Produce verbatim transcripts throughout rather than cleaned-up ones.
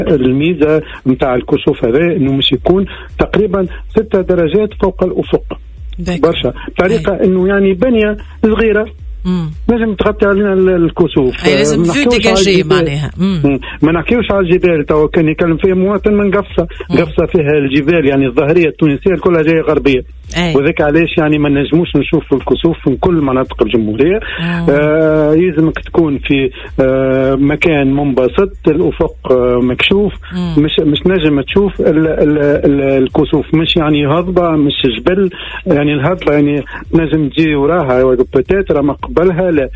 الميزة متاع الكسوف هذا إنه مش يكون تقريبا ستة درجات فوق الأفق برشا، طريقة إنه يعني بنية صغيرة لازم تغطي علينا الكسوف. أي لازم فيو ديجاجي معناها. ما نحكيوش على الجبال، تو كان يكلم فيها مواطن من قفصة، قفصة فيها الجبال يعني الظاهرية التونسية كلها جاية غربية، وذاك علاش يعني ما نجموش نشوف الكسوف من كل مناطق الجمهورية. آه يلزمك تكون في آه مكان منبسط، الأفق آه مكشوف، مم. مش مش نجم تشوف ال ال ال الكسوف، مش يعني هضبة مش جبل، يعني الهضبة يعني نجم تجي وراها بتاتر ما قبلها لا.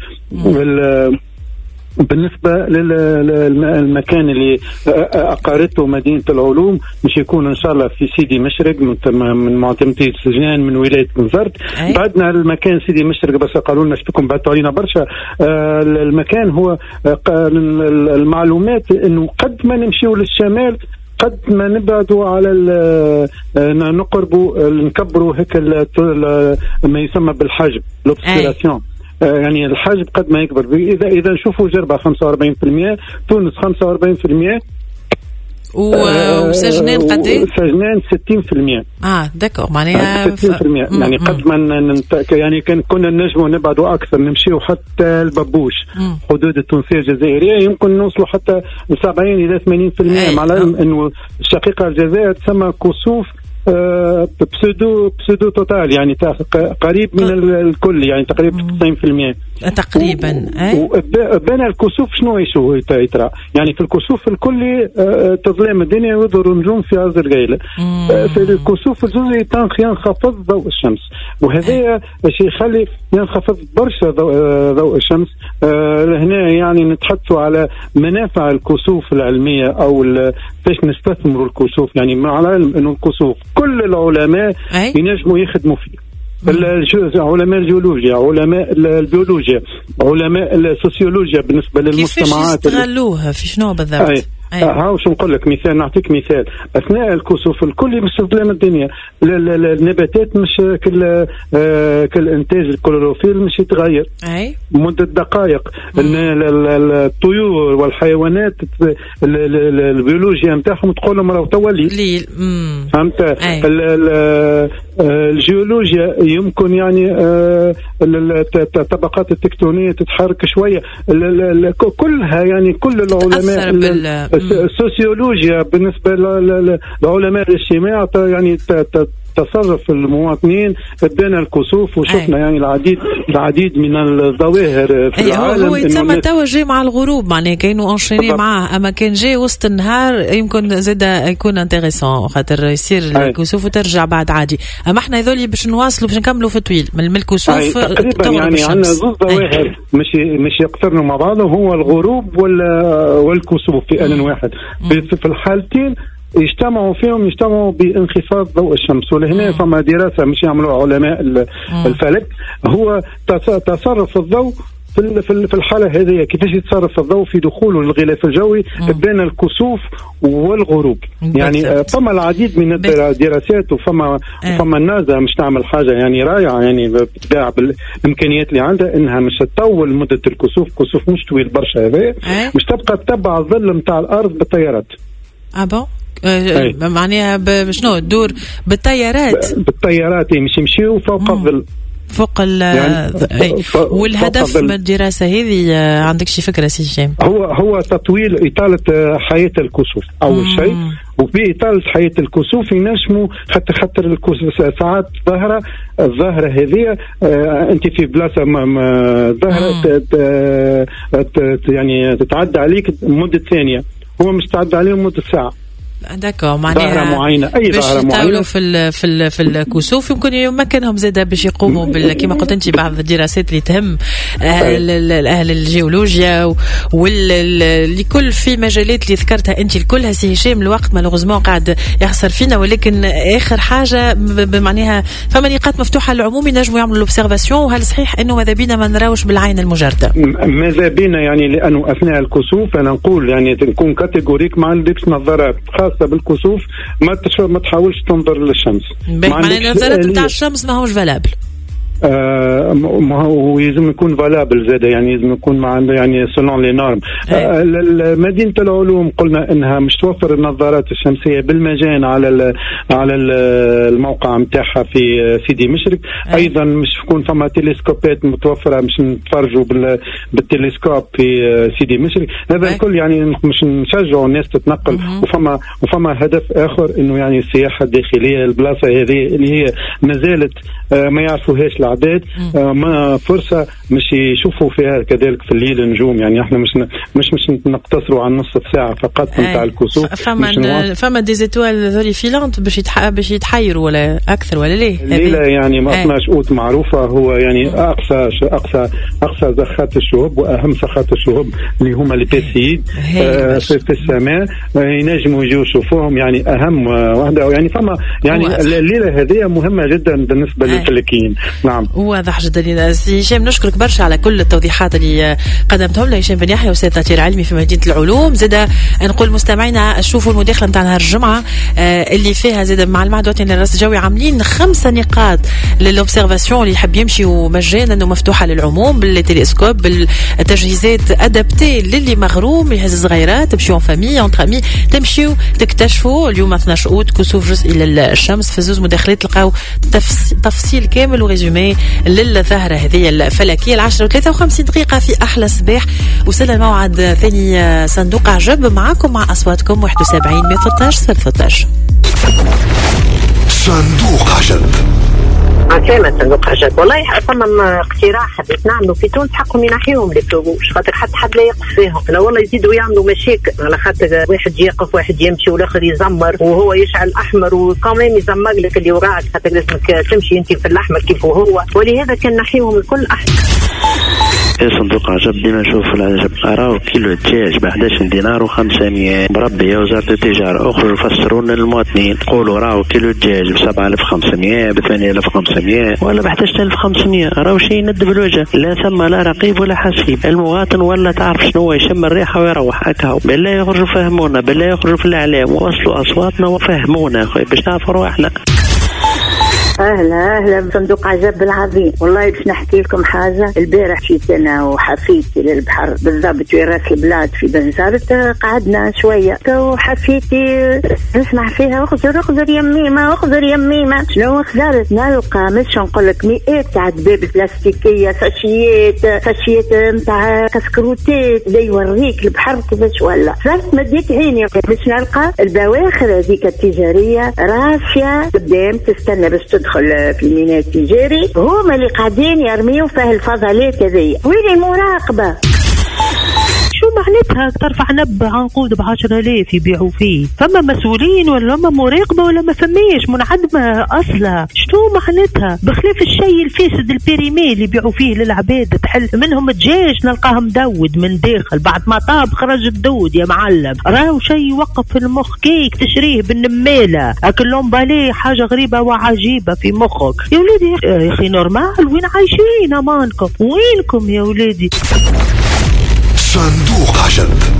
بالنسبة للمكان اللي أقارته مدينة العلوم مش يكون إن شاء الله في سيدي مشرق من معتمدية سجنان من ولاية بنزرت. بعدنا المكان سيدي مشرق بس قالوا لنا شبكم بعتوا علينا برشا. المكان هو المعلومات إنه قد ما نمشيو للشمال قد ما نبعدوا على نقربوا نكبروا هيك ما يسمى بالحجب لوبسيراسيون، يعني الحجب قد ما يكبر. إذا إذا نشوفوا جربة خمسة وأربعين بالمئة، تونس خمسة وأربعين بالمئة، وسجنان قد ايه؟ سجنان ستين بالمئة. اه داكور معناها ستين بالمئة ف... يعني قد ما ننت... يعني كان كنا نجموا نبعدوا اكثر، نمشيو حتى البابوش حدود التونسيه الجزائريه يمكن نوصلوا حتى سبعين الى ثمانين بالمئة، مع العلم انه الشقيقه الجزائر تسمى كسوف آه بسودو بسودو توتال، يعني قريب من الكل، يعني تقريبا تسعين بالمئة تقريبا. بين الكسوف شنو يشوف يترى، يعني في الكسوف الكلي آه تظلم الدنيا ويظهر نجوم في عز القيلة. آه في الكسوف الجزئي تنخ ينخفض ضوء الشمس، وهذا الشيء يخلي ينخفض برشا ضوء, آه ضوء الشمس. آه هنا يعني نتحدثوا على منافع الكسوف العلمية أو كيفاش نستثمروا الكسوف، يعني مع العلم إنه الكسوف كل العلماء ينجموا يخدموا فيه، علماء الجيولوجيا، علماء البيولوجيا، علماء السوسيولوجيا بالنسبة للمجتمعات. كيفاش يستغلوها في شنو بالضبط؟ ها وش نقول لك مثال، نعطيك مثال. اثناء الكسوف الكلي مش ظلام الدنيا، النباتات مش كل آه كالانتاج الكلوروفيل مش يتغير اي مده دقائق. الطيور والحيوانات البيولوجيا نتاعهم تقول لهم راهو تولي، فهمت؟ الجيولوجيا يمكن يعني آه الطبقات التكتونيه تتحرك شويه، كلها يعني كل العلماء السوسيولوجيا بالنسبة لعلماء الاجتماع يعني تصرف المواطنين بين الكسوف، وشفنا يعني العديد العديد من الظواهر في أي العالم. هو يتسمى توجه مع الغروب، معناه كانوا انشيني معاه، اما كان جاي وسط النهار يمكن زاد يكون انتريسون خاطر يصير الكسوف وترجع بعد عادي. اما احنا هذول باش نواصلوا باش نكملوا في طويل من الكسوف تقريبا، يعني عندنا زوج ظواهر مش مش يقترنوا مع بعضهم، هو الغروب والكسوف في آن واحد. في الحالتين يجتمعوا فيهم يجتمعوا بانخفاض ضوء الشمس. ولهنا فما دراسة مش يعملوها علماء الفلك، هو تصرف الضوء في الحالة هذه، كيفاش يتصرف الضوء في دخوله للغلاف الجوي بين الكسوف والغروب. يعني فما العديد من الدراسات، وفما فما النازا مش تعمل حاجة يعني رائعة، يعني بتباع بالإمكانيات اللي عندها إنها مش تطول مدة الكسوف، كسوف مش طويل برشا هذا، مش تبقى تتبع الظل متاع الأرض بالطيارات. أبو آه معناها بشنو تدور بالطيارات بالطيارات مش يمشيوا فوق الظل فوق ال يعني والهدف من الدراسة هذه عندك شي فكرة سي هشام؟ هو هو تطويل إطالة حياة الكسوف أول شيء، وبإطالة حياة الكسوف ينجموا حتى خاطر الكسوف ساعات ظاهرة الظاهرة هذه آه أنت في بلاصة ظاهرة يعني تتعدى عليك مدة ثانية، هو مش تعدى عليهم مدة ساعة. داكو معناها معينة أي ظاهرة معينة في ال في ال في الكسوف يمكن يمكنهم زاده باش يقوموا بال كما قلت انت بعض الدراسات اللي تهم اهل اهل الجيولوجيا والكل في مجالات اللي ذكرتها انت الكلها سي هشام. الوقت مالوغوزمون قاعد يحصر فينا، ولكن اخر حاجه بمعناها فما نقاط مفتوحه للعموم ينجموا يعملوا لوبسيرفاسيون. وهل صحيح انه ماذا بينا ما نراوش بالعين المجرده؟ ماذا بينا يعني لانه اثناء الكسوف انا نقول يعني نكون كاتيجوريك مع لبس نظارات خاصه بالكسوف، ما ما تحاولش تنظر للشمس. معناها النظارات نتاع الشمس ما هوش فالابل. آه ويلزم يكون فالابل زاد، يعني لازم يكون مع يعني سلون لي نورم. آه مدينه العلوم قلنا انها مش توفر النظارات الشمسيه بالمجان على ال على ال الموقع نتاعها في سيدي مشرق. أي. ايضا مش تكون فما تلسكوبات متوفره مش نتفرجوا بالتلسكوب في سيدي مشرق. هذا الكل يعني مش نشجعوا الناس تتنقل. م- وفما وفما هدف اخر انه يعني السياحه الداخليه البلاصه هذه اللي هي ما زالت آه ما يعرفوهاش العباد، آه ما فرصه مش يشوفوا فيها كذلك في الليل النجوم. يعني احنا مش مش مش نقتصروا على نص ساعه فقط نتاع الكسوف. فما فما دي زيتوال ذولي فيلانت باش يتح... باش يتحيروا ولا اكثر ولا ليه؟ الليله يعني ما اصناش قوت معروفه، هو يعني اقصى اقصى اقصى زخات الشهب واهم زخات الشهب اللي هما لي بيسيد آه في, في السماء ينجموا يجوا يشوفوهم. يعني اهم واحده يعني فما يعني الليله هذه مهمه جدا بالنسبه للفلكيين. نعم واضح جدا. هشام نشكرك برشا على كل التوضيحات اللي قدمتهم لنا. هشام بن يحيى استاذ تطوير علمي في مدينه العلوم. زاد نقول مستمعينا شوفوا المداخله نتاع نهار الجمعه اللي فيها زاد مع المعهد الوطني للرصد الجوي عاملين خمسه نقاط للأوبسيرفاسيون اللي يحب يمشي ومجانا ومفتوحه للعموم بالتلسكوب بالتجهيزات ادابتي للي مغروم يهز صغيرات تمشيو فامي اونتر امي تمشيو تكتشفوا. اليوم اثني عشر اوت كسوف جزء الى الشمس. في زوز مداخلات تلقاو تفصيل كامل وريزومي للظاهره هذه الفلكيه. العشرة وثلاثة وخمسين دقيقه في احلى صباح. وصلنا الموعد ثاني صندوق عجب معكم مع اصواتكم واحد وسبعين مية وثلاثة عشر ثلاثة عشر. صندوق عجب. عسلامة صندوق عجب. والله ثم اقتراح حبيت نعملوا في تونس حقهم ينحيوهم لي فلوبوش خاطر حتى حد لا يقف فيهم. لا والله يزيدوا يعملوا مشاكل على خاطر واحد يقف واحد يمشي والاخر يزمر وهو يشعل احمر وكمان يزمر لك اللي وراك خاطر لازمك تمشي انت في الاحمر كيف هو. ولهذا كان نحيوهم الكل احسن. يا صندوق عجب ديما نشوف العجب. راهو كيلو الدجاج ب أحد عشر دينار وخمسمية. مربي يا وزارة التجارة اخرجوا فسروا لنا للمواطنين قولوا راهو كيلو الدجاج ب سبعة آلاف وخمسمية ب ثمانية آلاف وخمسمية ولا ب أحد عشر ألف وخمسمية. راهو شيء ند بالوجه. لا ثم لا رقيب ولا حسيب. المواطن ولا تعرف شنو هو يشم الريحه ويروح هكا. بالله يخرجوا فهمونا بالله يخرجوا في الاعلام ووصلوا اصواتنا وفهمونا اخوي باش نعرفوا رواحنا. اهلا اهلا بصندوق عجب العظيم. والله باش نحكي لكم حاجه. البارح جيت انا وحفيدتي للبحر بالضبط في راس البلاد في بنزرت. قعدنا شويه وحفيدتي نسمع فيها اخزر اخزر يميمه اخزر يميمه. شنو خزرت؟ نلقى مش نقول لك مئات تاع دباب بلاستيكيه ساشيات ساشيات نتاع كسكروتات لا يوريك البحر كيفاش ولا. صرت مديت عيني باش نلقى البواخر هذيك التجاريه راسيه قدام تستنى باش تدخل في الميناء التجاري. هما اللي قاعدين يرميوا فيه الفضلات هذيا. وين المراقبه؟ شو معناتها ترفع نب عنقود بعشرة آلاف يبيعوا فيه؟ فما مسؤولين ولا ما مراقبة ولا ما فماش منعدمة أصلا؟ شنو معناتها؟ بخلاف الشيء الفاسد البيريمي اللي يبيعوا فيه للعباد تحل منهم الدجاج نلقاه مدود من داخل بعد ما طاب خرج الدود يا معلم. راهو شيء يوقف في المخ كيك تشريه بالنمالة أكل لومبالي حاجة غريبة وعجيبة في مخك. يا ولادي يا أخي نورمال وين عايشين أمانكم؟ وينكم يا ولادي؟ صندوق عجب.